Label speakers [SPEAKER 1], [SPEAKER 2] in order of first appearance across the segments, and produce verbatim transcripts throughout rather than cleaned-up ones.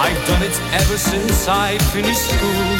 [SPEAKER 1] I've done it ever since I finished school.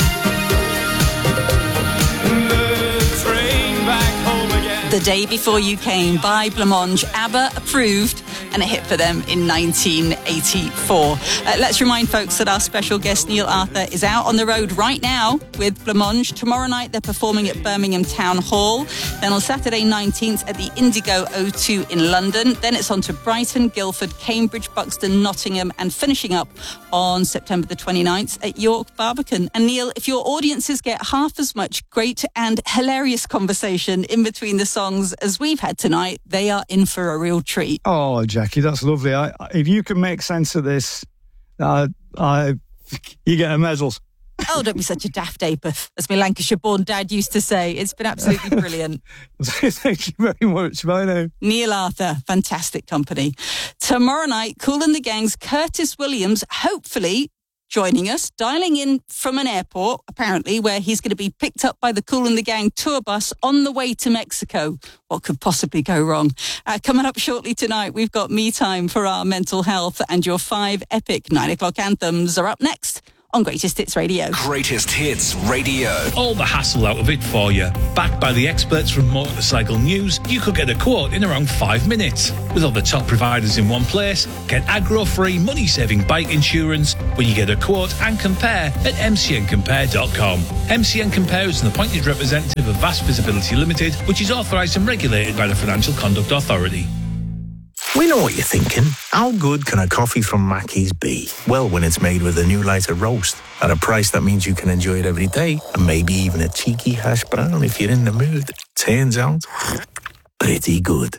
[SPEAKER 1] The train back home again.
[SPEAKER 2] The Day Before You Came by Blancmange. ABBA approved, and a hit for them in nineteen eighty-four. Uh, let's remind folks that our special guest Neil Arthur is out on the road right now with Blancmange. Tomorrow night they're performing at Birmingham Town Hall. Then on Saturday nineteenth at the Indigo O two in London. Then it's on to Brighton, Guildford, Cambridge, Buxton, Nottingham, and finishing up on September the twenty-ninth at York Barbican. And Neil, if your audiences get half as much great and hilarious conversation in between the songs as we've had tonight, they are in for a real treat.
[SPEAKER 3] Oh, Jackie, that's lovely. I, if you can make sense of this, uh, I, you get a medal.
[SPEAKER 2] Oh, don't be such a daft apeth, as my Lancashire-born dad used to say. It's been absolutely brilliant.
[SPEAKER 3] Thank you very much, Mino.
[SPEAKER 2] Neil Arthur, fantastic company. Tomorrow night, Kool and the Gang's Curtis Williams, hopefully joining us, dialing in from an airport, apparently, where he's going to be picked up by the Kool and the Gang tour bus on the way to Mexico. What could possibly go wrong? Uh, coming up shortly tonight, we've got Me Time for our mental health, and your five epic nine o'clock anthems are up next on Greatest Hits Radio.
[SPEAKER 4] Greatest Hits Radio.
[SPEAKER 5] All the hassle out of it for you. Backed by the experts from Motorcycle News, you could get a quote in around five minutes. With all the top providers in one place, get aggro-free, money-saving bike insurance when you get a quote and compare at m c n compare dot com. M C N Compare is an appointed representative of Vast Visibility Limited, which is authorised and regulated by the Financial Conduct Authority.
[SPEAKER 6] We know what you're thinking. How good can a coffee from Mackey's be? Well, when it's made with a new lighter roast at a price that means you can enjoy it every day, and maybe even a cheeky hash brown if you're in the mood. Turns out, pretty good.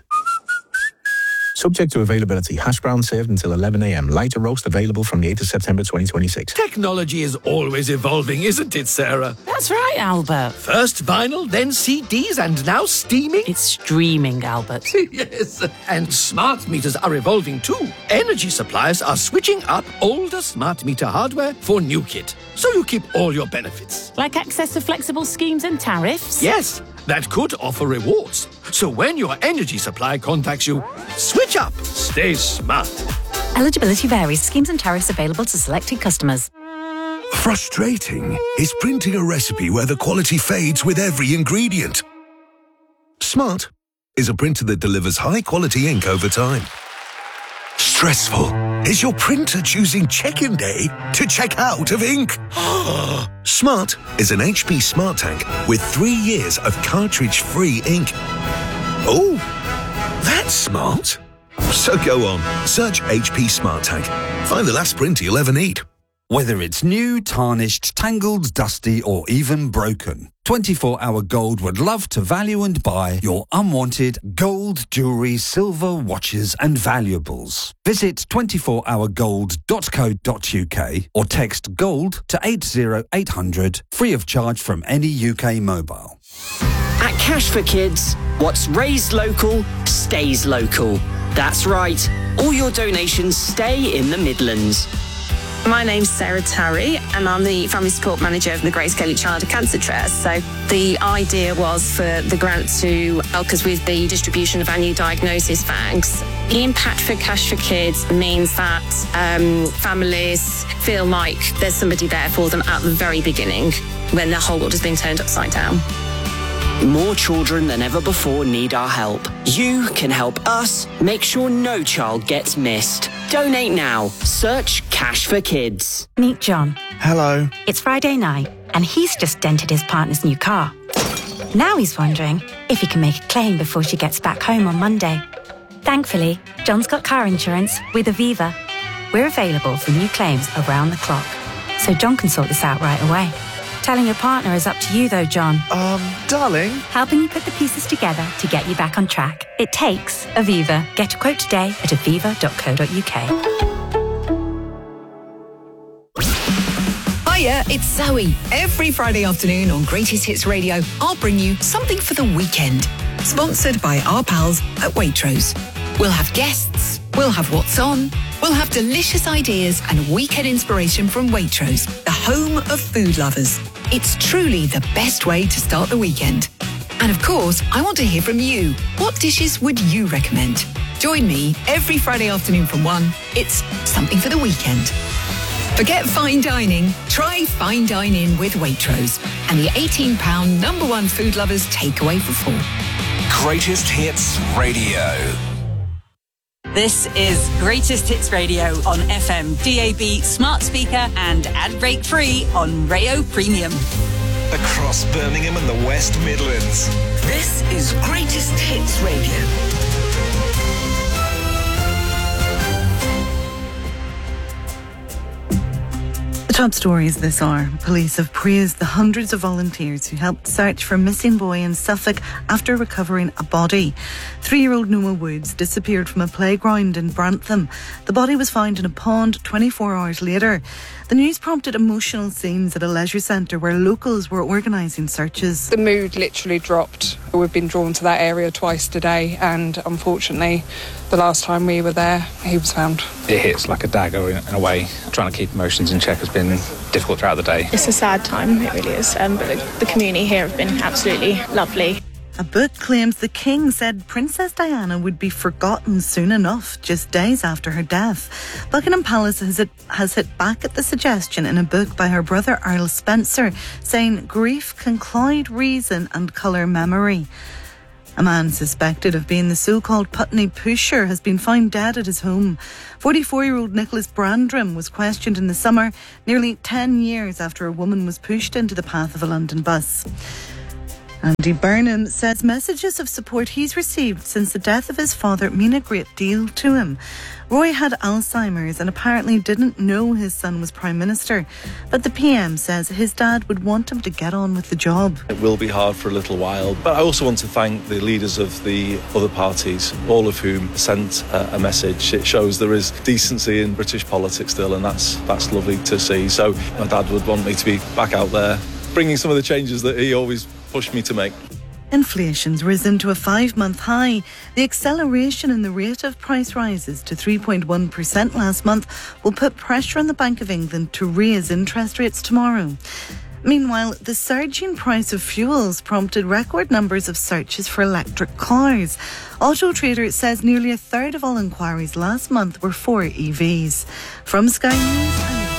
[SPEAKER 6] Subject to availability. Hash brown served until eleven a.m. Lighter roast available from the eighth of September twenty twenty-six.
[SPEAKER 7] Technology is always evolving, isn't it, Sarah?
[SPEAKER 8] That's right, Albert.
[SPEAKER 7] First vinyl, then C Ds, and now streaming?
[SPEAKER 8] It's streaming, Albert.
[SPEAKER 7] Yes, and smart meters are evolving too. Energy suppliers are switching up older smart meter hardware for new kit, so you keep all your benefits.
[SPEAKER 8] Like access to flexible schemes and tariffs?
[SPEAKER 7] Yes, that could offer rewards. So when your energy supply contacts you, switch up. Stay smart.
[SPEAKER 9] Eligibility varies. Schemes and tariffs available to selected customers.
[SPEAKER 10] Frustrating is printing a recipe where the quality fades with every ingredient. Smart is a printer that delivers high-quality ink over time. Stressful is your printer choosing check-in day to check out of ink. Smart is an H P Smart Tank with three years of cartridge-free ink. Oh, that's smart. So go on, search H P Smart Tank. Find the last printer you'll ever need.
[SPEAKER 11] Whether it's new, tarnished, tangled, dusty, or even broken, twenty-four hour Gold would love to value and buy your unwanted gold, jewellery, silver, watches and valuables. Visit twenty-four hour gold dot co dot u k or text GOLD to eight oh eight hundred, free of charge from any U K mobile.
[SPEAKER 12] At Cash for Kids, what's raised local, stays local. That's right, all your donations stay in the Midlands.
[SPEAKER 13] My name's Sarah Tarry and I'm the Family Support Manager of the Grace Kelly Childhood Cancer Trust. So the idea was for the grant to help us with the distribution of our new diagnosis bags. The impact for Cash for Kids means that um, families feel like there's somebody there for them at the very beginning when their whole world has been turned upside down.
[SPEAKER 12] More children than ever before need our help. You can help us make sure no child gets missed. Donate now. Search Cash for Kids.
[SPEAKER 9] Meet John.
[SPEAKER 6] Hello.
[SPEAKER 9] It's Friday night, and he's just dented his partner's new car. Now he's wondering if he can make a claim before she gets back home on Monday. Thankfully, John's got car insurance with Aviva. We're available for new claims around the clock, so John can sort this out right away. Telling your partner is up to you, though, John.
[SPEAKER 14] Um, darling?
[SPEAKER 9] Helping you put the pieces together to get you back on track. It takes Aviva. Get a quote today at aviva dot co dot u k.
[SPEAKER 15] Hiya, it's Zoe. Every Friday afternoon on Greatest Hits Radio, I'll bring you something for the weekend. Sponsored by our pals at Waitrose. We'll have guests, we'll have what's on, we'll have delicious ideas and weekend inspiration from Waitrose, the home of food lovers. It's truly the best way to start the weekend. And of course, I want to hear from you. What dishes would you recommend? Join me every Friday afternoon from one. It's something for the weekend. Forget fine dining. Try fine dining with Waitrose and the eighteen pound number one food lovers takeaway for four.
[SPEAKER 4] Greatest Hits Radio.
[SPEAKER 2] This is Greatest Hits Radio on F M, D A B, smart speaker and ad break free on Rayo Premium.
[SPEAKER 4] Across Birmingham and the West Midlands.
[SPEAKER 15] This is Greatest Hits Radio.
[SPEAKER 14] Top stories this hour. Police have praised the hundreds of volunteers who helped search for a missing boy in Suffolk after recovering a body. Three-year-old Noah Woods disappeared from a playground in Brantham. The body was found in a pond twenty-four hours later. The news prompted emotional scenes at a leisure centre where locals were organising searches.
[SPEAKER 16] The mood literally dropped. We've been drawn to that area twice today, and unfortunately, the last time we were there, he was found.
[SPEAKER 17] It hits like a dagger in a way. Trying to keep emotions in check has been difficult throughout the day.
[SPEAKER 18] It's a sad time, it really is, um, but the, the community here have been absolutely lovely.
[SPEAKER 14] A book claims the King said Princess Diana would be forgotten soon enough, just days after her death. Buckingham Palace has hit, has hit back at the suggestion in a book by her brother Earl Spencer, saying grief can cloud reason and colour memory. A man suspected of being the so-called Putney pusher has been found dead at his home. forty-four-year-old Nicholas Brandram was questioned in the summer, nearly ten years after a woman was pushed into the path of a London bus. Andy Burnham says messages of support he's received since the death of his father mean a great deal to him. Roy had Alzheimer's and apparently didn't know his son was Prime Minister, but the P M says his dad would want him to get on with the job.
[SPEAKER 19] It will be hard for a little while, but I also want to thank the leaders of the other parties, all of whom sent a, a message. It shows there is decency in British politics still, and that's that's lovely to see. So my dad would want me to be back out there, bringing some of the changes that he always pushed me to make.
[SPEAKER 14] Inflation's risen to a five-month high. The acceleration in the rate of price rises to three point one percent last month will put pressure on the Bank of England to raise interest rates tomorrow. Meanwhile, the surging price of fuels prompted record numbers of searches for electric cars. Auto Trader says nearly a third of all inquiries last month were for E Vs. From Sky News,